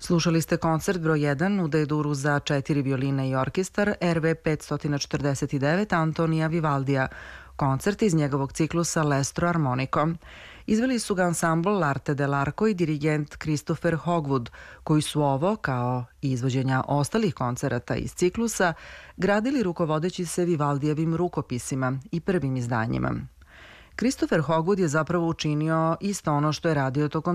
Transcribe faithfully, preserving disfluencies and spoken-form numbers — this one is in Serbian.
Slušali ste koncert broj jedan u D-duru za četiri violine i orkestar R V petsto četrdeset devet Antonija Vivaldija, koncert iz njegovog ciklusa Lestro Armonico. Izveli su ga ansambl L'Arte dell'Arco i dirigent Christopher Hogwood, koji su ovo, kao i izvođenja ostalih koncerata iz ciklusa, gradili rukovodeći se Vivaldijevim rukopisima i prvim izdanjima. Christopher Hogwood je zapravo učinio isto ono što je radio tokom